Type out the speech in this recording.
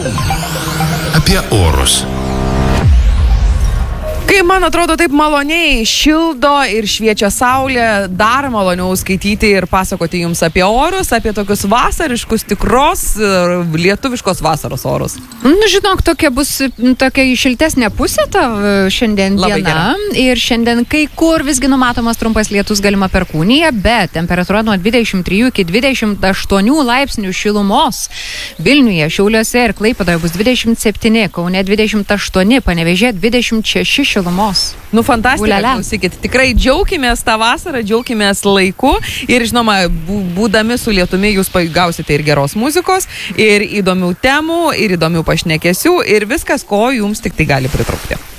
Apie orus. Kai man atrodo taip maloniai šildo ir šviečia saulė, dar maloniau skaityti ir pasakoti jums apie orus, apie tokius vasariškus, tikros lietuviškos vasaros orus. Žinok, tokia bus tokia šiltesnė pusė šiandien Labai diena. Ir šiandien kai kur visgi numatomas trumpas lietus galima perkūnija, bet temperatūra nuo 23 iki 28 laipsnių šilumos. Vilniuje, Šiauliuose ir Klaipėdoje bus 27, Kaune 28, Panevėžyje 26 šilumos. Fantastika, klausykit. Tikrai džiaukimės tą vasarą, džiaukimės laiku ir, žinoma, būdami su lietumi jūs gausite ir geros muzikos, ir įdomių temų, ir įdomių pašnekesių, ir viskas, ko jums tik tai gali pritrūkti.